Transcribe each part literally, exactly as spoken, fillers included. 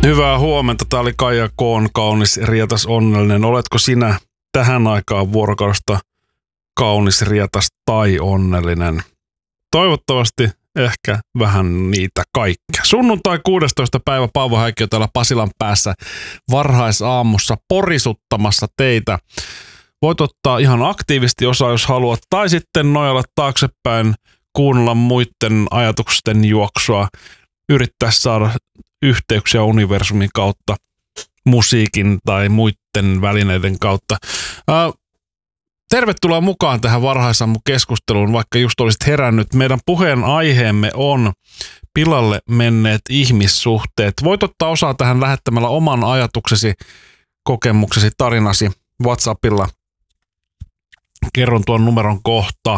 Hyvää huomenta. Tää oli Kaija Koon kaunis, rietas, onnellinen. Oletko sinä tähän aikaan vuorokaudesta kaunis, rietas tai onnellinen? Toivottavasti ehkä vähän niitä kaikkea. Sunnuntai kuudestoista päivä Paavo Häikkiö täällä Pasilan päässä varhaisaamussa porisuttamassa teitä. Voit ottaa ihan aktiivisesti osaa, jos haluat, tai sitten nojalla taaksepäin, kuunnella muiden ajatusten juoksua, yrittää saada yhteyksiä universumin kautta, musiikin tai muiden välineiden kautta. Ää, tervetuloa mukaan tähän varhaisammun keskusteluun, vaikka just olisit herännyt. Meidän puheen aiheemme on pilalle menneet ihmissuhteet. Voit ottaa osaa tähän lähettämällä oman ajatuksesi, kokemuksesi, tarinasi WhatsAppilla. Kerron tuon numeron kohta.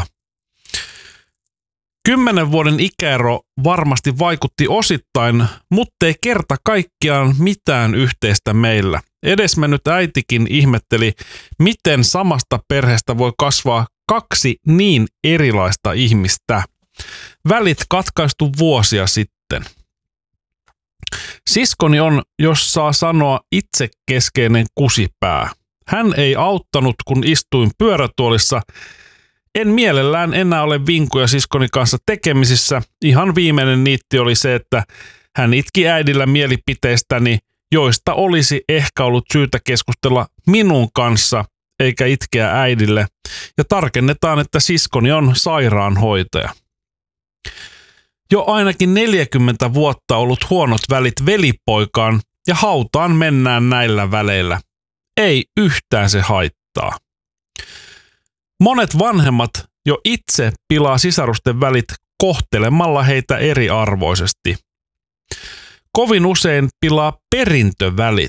Kymmenen vuoden ikäero varmasti vaikutti osittain, mutta ei kerta kaikkiaan mitään yhteistä meillä. Edesmennyt äitikin ihmetteli, miten samasta perheestä voi kasvaa kaksi niin erilaista ihmistä. Välit katkaistu vuosia sitten. Siskoni on, jos saa sanoa, itsekeskeinen kusipää. Hän ei auttanut, kun istuin pyörätuolissa. En mielellään enää ole vinkuja siskoni kanssa tekemisissä. Ihan viimeinen niitti oli se, että hän itki äidillä mielipiteistäni, joista olisi ehkä ollut syytä keskustella minun kanssa, eikä itkeä äidille. Ja tarkennetaan, että siskoni on sairaanhoitaja. Jo ainakin neljäkymmentä vuotta ollut huonot välit velipoikaan ja hautaan mennään näillä väleillä. Ei yhtään se haittaa. Monet vanhemmat jo itse pilaa sisarusten välit kohtelemalla heitä eriarvoisesti. Kovin usein pilaa perintövälit.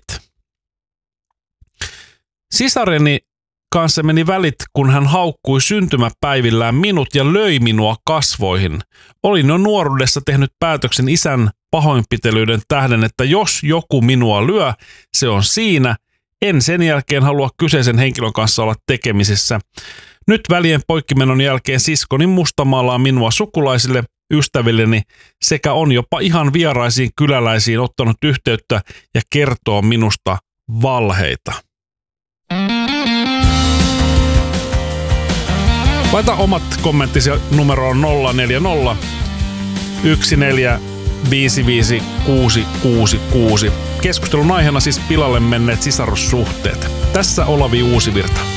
Sisareni kanssa meni välit, kun hän haukkui syntymäpäivillään minut ja löi minua kasvoihin. Olin jo nuoruudessa tehnyt päätöksen isän pahoinpitelyiden tähden, että jos joku minua lyö, se on siinä. En sen jälkeen halua kyseisen henkilön kanssa olla tekemisissä. Nyt välien poikkimenon jälkeen siskoni mustamaalaa minua sukulaisille, ystävilleni sekä on jopa ihan vieraisiin kyläläisiin ottanut yhteyttä ja kertoo minusta valheita. Laita omat kommenttisi numeroon nolla neljä nolla yksi neljä viisi viisi kuusi kuusi kuusi. Keskustelun aiheena siis pilalle menneet sisarussuhteet. Tässä Olavi Uusivirta.